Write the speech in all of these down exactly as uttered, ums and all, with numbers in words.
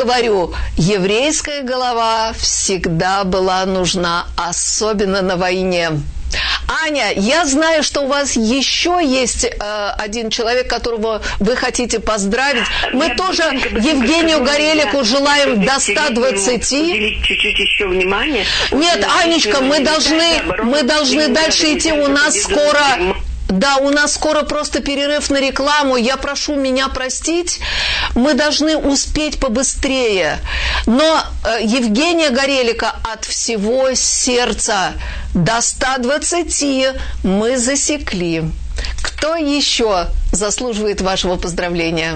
говорю, еврейская голова всегда была нужна, особенно на войне. Аня, я знаю, что у вас еще есть э, один человек, которого вы хотите поздравить. Мы я тоже Евгению Горелику я желаем до ста двадцати. Чуть-чуть еще внимание. Нет, Анечка, мы должны, мы должны дальше идти. У нас скоро... Да, у нас скоро просто перерыв на рекламу. Я прошу меня простить. Мы должны успеть побыстрее. Но э, Евгения Горелика от всего сердца до ста двадцати мы засекли. Кто еще заслуживает вашего поздравления?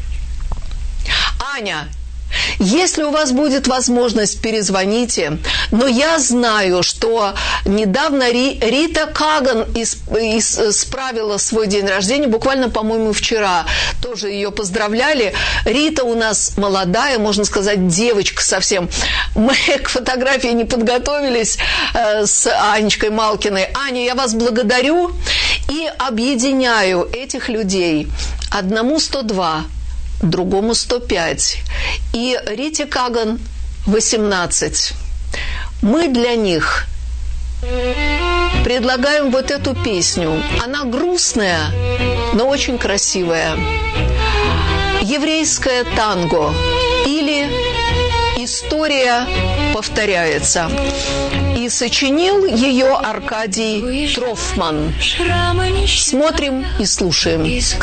Аня, если у вас будет возможность, перезвоните. Но я знаю, что недавно Рита Каган исп, исп, справила свой день рождения, буквально, по-моему, вчера. Тоже ее поздравляли. Рита у нас молодая, можно сказать, девочка совсем. Мы к фотографии не подготовились э, с Анечкой Малкиной. Аня, я вас благодарю и объединяю этих людей. Одному сто два. Другому сто пять. И Рите Каган восемнадцать. Мы для них предлагаем вот эту песню. Она грустная, но очень красивая. Еврейское танго или история повторяется. И сочинил ее Аркадий Трофман. Смотрим и слушаем.